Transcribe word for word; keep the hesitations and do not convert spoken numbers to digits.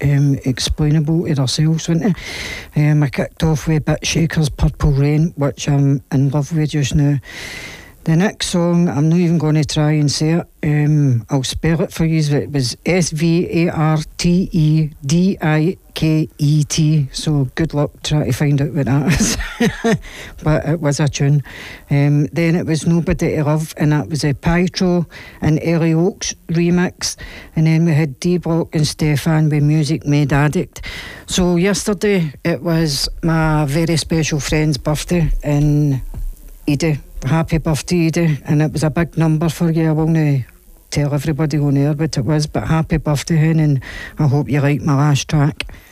um, explainable to themselves, wouldn't it? Um, I kicked off with a bit Shakers Purple Rain, which I'm in love with just now. The next song, I'm not even going to try and say it. Um, I'll spell it for you. It was S V A R T E D I K E T. So good luck trying to find out what that is. But it was a tune. Um, then it was Nobody to Love, and that was a Pietro and Ellie Oaks remix. And then we had D Block and Stefan with Music Made Addict. So yesterday it was my very special friend's birthday in Edie. Happy birthday, Edie, and it was a big number for you. I won't tell everybody on air what it was, but happy birthday, hen, and I hope you like my last track.